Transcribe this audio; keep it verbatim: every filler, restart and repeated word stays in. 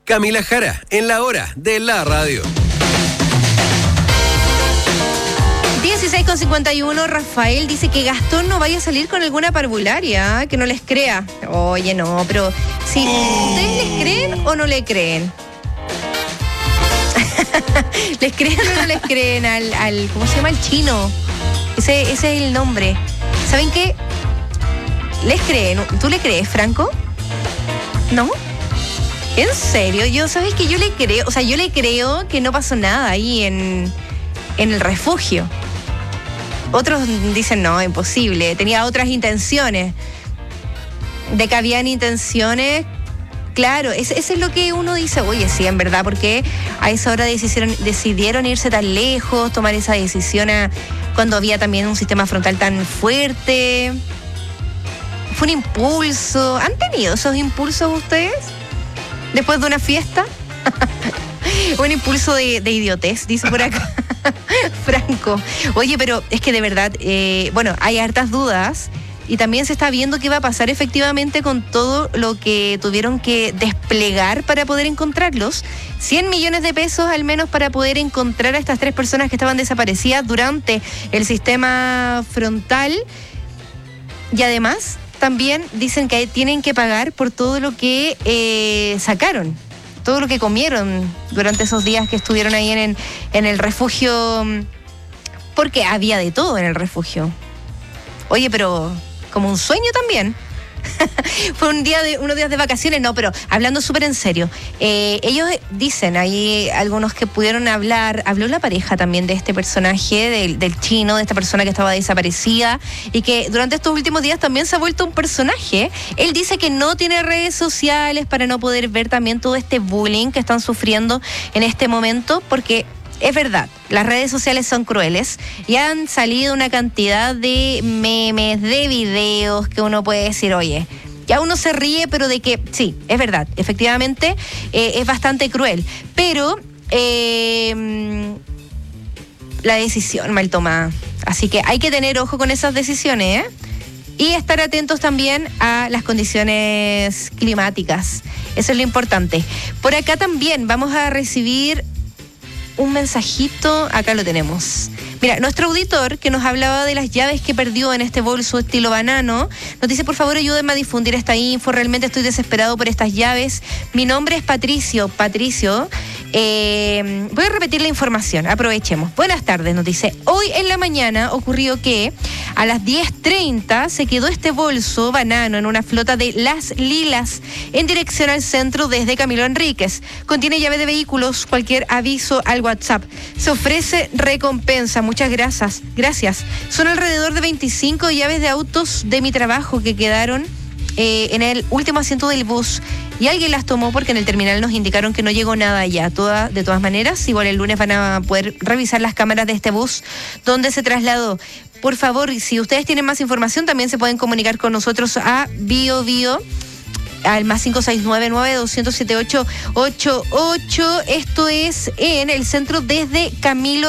Camila Jara, en la hora de la radio. dieciséis con cincuenta y uno, Rafael dice que Gastón no vaya a salir con alguna parvularia, que no les crea. Oye, no, pero si oh. ¿ustedes les creen o no le creen? ¿Les creen o no les creen al, al ¿cómo se llama? El chino. Ese, ese es el nombre. ¿Saben qué? ¿Les creen? ¿Tú le crees, Franco? ¿No? ¿En serio? Yo, ¿sabes qué? Yo le creo, o sea, yo le creo que no pasó nada ahí en, en el refugio. Otros dicen, no, imposible, tenía otras intenciones. De que habían intenciones, claro, eso es lo que uno dice, oye, sí, en verdad, porque a esa hora decidieron, decidieron irse tan lejos, tomar esa decisión a, cuando había también un sistema frontal tan fuerte. Fue un impulso. ¿Han tenido esos impulsos ustedes? Después de una fiesta. Un impulso de, de idiotez, dice por acá Franco. Oye, pero es que de verdad, eh, bueno, hay hartas dudas y también se está viendo qué va a pasar efectivamente con todo lo que tuvieron que desplegar para poder encontrarlos. cien millones de pesos al menos para poder encontrar a estas tres personas que estaban desaparecidas durante el sistema frontal. Y además también dicen que tienen que pagar por todo lo que eh, sacaron, todo lo que comieron durante esos días que estuvieron ahí en, en, en el refugio, porque había de todo en el refugio. Oye, pero como un sueño también. Fue un día de, unos días de vacaciones, no, pero hablando súper en serio. Eh, ellos dicen, ahí algunos que pudieron hablar, habló la pareja también de este personaje, del, del chino, de esta persona que estaba desaparecida y que durante estos últimos días también se ha vuelto un personaje. Él dice que no tiene redes sociales para no poder ver también todo este bullying que están sufriendo en este momento, porque es verdad, las redes sociales son crueles y han salido una cantidad de memes, de videos que uno puede decir, oye, ya uno se ríe, pero de que, sí, es verdad, efectivamente eh, es bastante cruel, pero eh, la decisión mal tomada. Así que hay que tener ojo con esas decisiones, ¿eh? Y estar atentos también a las condiciones climáticas. Eso es lo importante. Por acá también vamos a recibir un mensajito, acá lo tenemos. Mira, nuestro auditor que nos hablaba de las llaves que perdió en este bolso estilo banano, nos dice, por favor, ayúdenme a difundir esta info, realmente estoy desesperado por estas llaves. Mi nombre es Patricio. Patricio, eh, voy a repetir la información, aprovechemos. Buenas tardes, nos dice, hoy en la mañana ocurrió que a las diez treinta se quedó este bolso banano en una flota de Las Lilas en dirección al centro desde Camilo Enríquez. Contiene llave de vehículos, cualquier aviso al WhatsApp. Se ofrece recompensa. Muchas gracias. Gracias. Son alrededor de veinticinco llaves de autos de mi trabajo que quedaron eh, en el último asiento del bus y alguien las tomó porque en el terminal nos indicaron que no llegó nada allá. Toda, de todas maneras, igual el lunes van a poder revisar las cámaras de este bus donde se trasladó. Por favor, si ustedes tienen más información, también se pueden comunicar con nosotros a Bio Bio al más cinco seis nueve nueve dos cero siete ocho ocho ocho. Esto es en el centro desde Camilo